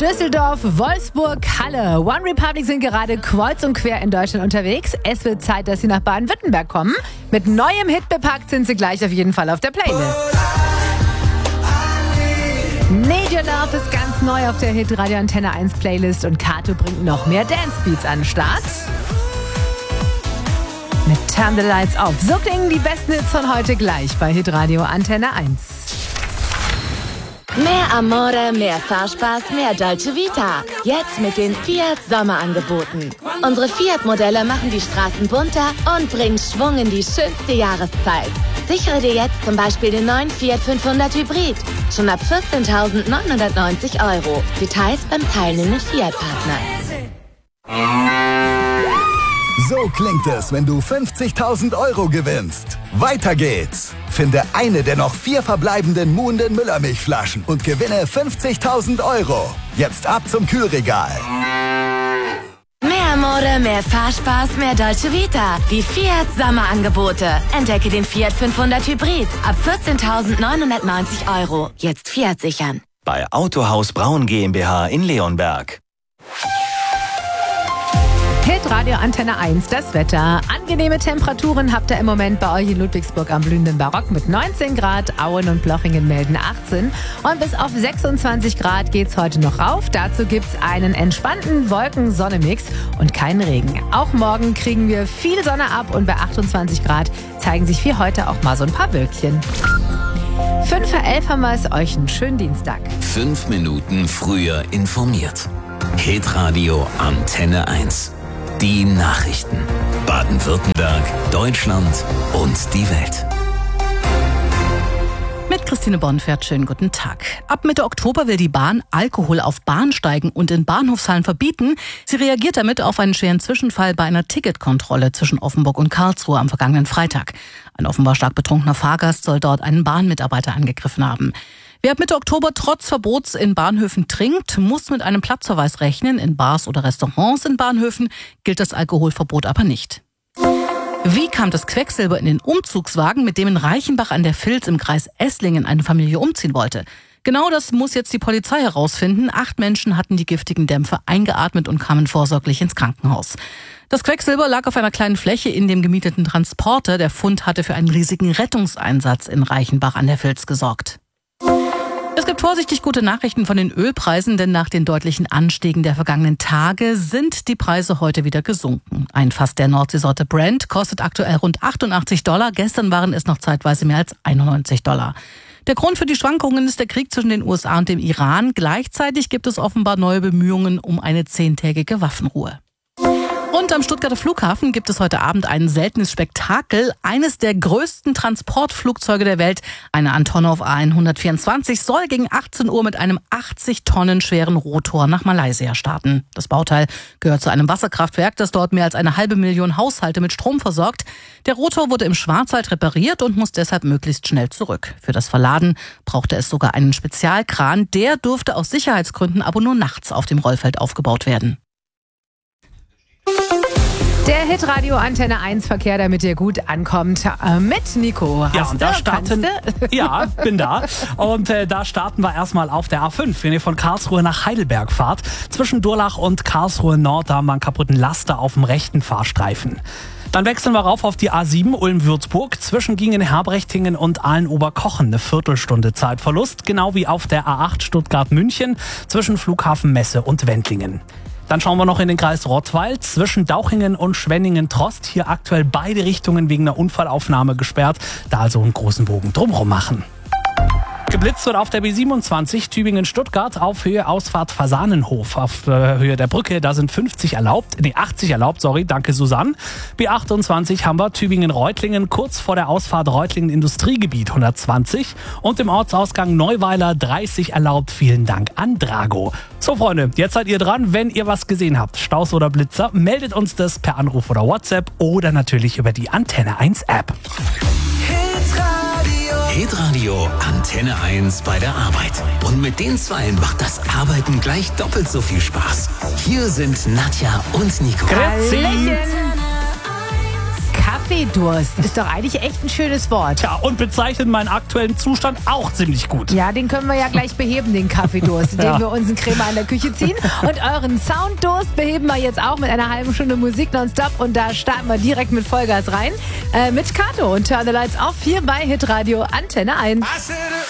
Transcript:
Düsseldorf, Wolfsburg, Halle. One Republic sind gerade kreuz und quer in Deutschland unterwegs. Es wird Zeit, dass sie nach Baden-Württemberg kommen. Mit neuem Hit bepackt sind sie gleich auf jeden Fall auf der Playlist. Need Your Love ist ganz neu auf der Hit Radio Antenne 1 Playlist und Kato bringt noch mehr Dancebeats an den Start. Mit Turn the Lights Off. So klingen die besten Hits von heute gleich bei Hit Radio Antenne 1. Mehr Amore, mehr Fahrspaß, mehr Dolce Vita. Jetzt mit den Fiat Sommerangeboten. Unsere Fiat-Modelle machen die Straßen bunter und bringen Schwung in die schönste Jahreszeit. Sichere dir jetzt zum Beispiel den neuen Fiat 500 Hybrid. Schon ab 14.990 €. Details beim teilnehmenden Fiat-Partner. So klingt es, wenn du 50.000 € gewinnst. Weiter geht's. Finde eine der noch 4 verbleibenden Muhnden Müllermilchflaschen und gewinne 50.000 €. Jetzt ab zum Kühlregal. Mehr Mode, mehr Fahrspaß, mehr Dolce Vita. Die Fiat Sommerangebote. Entdecke den Fiat 500 Hybrid. Ab 14.990 €. Jetzt Fiat sichern. Bei Autohaus Braun GmbH in Leonberg. Hit Radio Antenne 1, das Wetter. Angenehme Temperaturen habt ihr im Moment bei euch in Ludwigsburg am blühenden Barock mit 19 Grad. Auen und Plochingen melden 18. Und bis auf 26 Grad geht's heute noch rauf. Dazu gibt's einen entspannten Wolken-Sonne-Mix und keinen Regen. Auch morgen kriegen wir viel Sonne ab und bei 28 Grad zeigen sich wie heute auch mal so ein paar Wölkchen. 5:11 haben wir es euch einen schönen Dienstag. 5 Minuten früher informiert. Hit Radio Antenne 1. Die Nachrichten. Baden-Württemberg, Deutschland und die Welt. Mit Christine Bornfeld, schönen guten Tag. Ab Mitte Oktober will die Bahn Alkohol auf Bahnsteigen und in Bahnhofshallen verbieten. Sie reagiert damit auf einen schweren Zwischenfall bei einer Ticketkontrolle zwischen Offenburg und Karlsruhe am vergangenen Freitag. Ein offenbar stark betrunkener Fahrgast soll dort einen Bahnmitarbeiter angegriffen haben. Wer ab Mitte Oktober trotz Verbots in Bahnhöfen trinkt, muss mit einem Platzverweis rechnen. In Bars oder Restaurants in Bahnhöfen gilt das Alkoholverbot aber nicht. Wie kam das Quecksilber in den Umzugswagen, mit dem in Reichenbach an der Vils im Kreis Esslingen eine Familie umziehen wollte? Genau das muss jetzt die Polizei herausfinden. 8 Menschen hatten die giftigen Dämpfe eingeatmet und kamen vorsorglich ins Krankenhaus. Das Quecksilber lag auf einer kleinen Fläche in dem gemieteten Transporter. Der Fund hatte für einen riesigen Rettungseinsatz in Reichenbach an der Vils gesorgt. Es gibt vorsichtig gute Nachrichten von den Ölpreisen, denn nach den deutlichen Anstiegen der vergangenen Tage sind die Preise heute wieder gesunken. Ein Fass der Nordseesorte Brent kostet aktuell rund $88. Gestern waren es noch zeitweise mehr als $91. Der Grund für die Schwankungen ist der Krieg zwischen den USA und dem Iran. Gleichzeitig gibt es offenbar neue Bemühungen um eine 10-tägige Waffenruhe. Und am Stuttgarter Flughafen gibt es heute Abend ein seltenes Spektakel. Eines der größten Transportflugzeuge der Welt, eine Antonov A124, soll gegen 18 Uhr mit einem 80 Tonnen schweren Rotor nach Malaysia starten. Das Bauteil gehört zu einem Wasserkraftwerk, das dort mehr als 500.000 Haushalte mit Strom versorgt. Der Rotor wurde im Schwarzwald repariert und muss deshalb möglichst schnell zurück. Für das Verladen brauchte es sogar einen Spezialkran. Der durfte aus Sicherheitsgründen aber nur nachts auf dem Rollfeld aufgebaut werden. Der Hit Radio Antenne 1 Verkehr, damit ihr gut ankommt, mit Nico. Ja, und da starten, ja, bin da. Und da starten wir erstmal auf der A5, wenn ihr von Karlsruhe nach Heidelberg fahrt. Zwischen Durlach und Karlsruhe Nord, da haben wir einen kaputten Laster auf dem rechten Fahrstreifen. Dann wechseln wir rauf auf die A7 Ulm-Würzburg. Zwischen Gingen-Herbrechtingen und Aalen-Oberkochen eine Viertelstunde Zeitverlust. Genau wie auf der A8 Stuttgart-München zwischen Flughafen Messe und Wendlingen. Dann schauen wir noch in den Kreis Rottweil. Zwischen Dauchingen und Schwenningen-Trost. Hier aktuell beide Richtungen wegen einer Unfallaufnahme gesperrt. Da also einen großen Bogen drumherum machen. Geblitzt wird auf der B27 Tübingen-Stuttgart auf Höhe Ausfahrt Fasanenhof. Auf Höhe der Brücke, da sind 80 erlaubt, danke Susanne. B28 haben wir Tübingen-Reutlingen kurz vor der Ausfahrt Reutlingen-Industriegebiet 120 und im Ortsausgang Neuweiler 30 erlaubt. Vielen Dank an Drago. So Freunde, jetzt seid ihr dran. Wenn ihr was gesehen habt, Staus oder Blitzer, meldet uns das per Anruf oder WhatsApp oder natürlich über die Antenne 1 App. Hitradio Antenne 1 bei der Arbeit. Und mit den Zweien macht das Arbeiten gleich doppelt so viel Spaß. Hier sind Nadja und Nico. Hallöchen. Kaffee Kaffeedurst ist doch eigentlich echt ein schönes Wort. Tja, und bezeichnet meinen aktuellen Zustand auch ziemlich gut. Ja, den können wir ja gleich beheben, den Kaffeedurst, indem wir uns einen Creme an der Küche ziehen. Und euren Sounddurst beheben wir jetzt auch mit einer halben Stunde Musik nonstop. Und da starten wir direkt mit Vollgas rein. Mit Kato und Turn the Lights Off hier bei Hitradio Antenne 1.